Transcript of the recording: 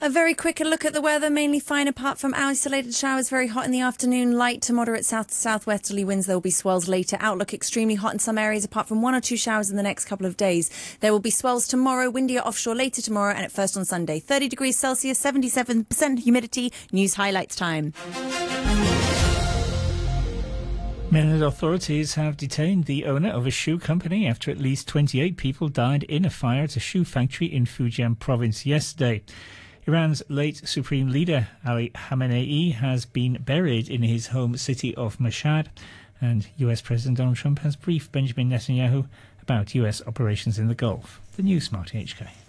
A very quick look at the weather, mainly fine apart from isolated showers, very hot in the afternoon, light to moderate south to southwesterly winds. There will be swells later. Outlook extremely hot in some areas apart from 1 or 2 showers in the next couple of days. There will be swells tomorrow, windier offshore later tomorrow and at first on Sunday. 30 degrees Celsius, 77% humidity. News highlights time. Maryland authorities have detained the owner of a shoe company after at least 28 people died in a fire at a shoe factory in Fujian province yesterday. Iran's late supreme leader Ali Khamenei has been buried in his home city of Mashhad, and US President Donald Trump has briefed Benjamin Netanyahu about US operations in the Gulf. The News Smarty HK.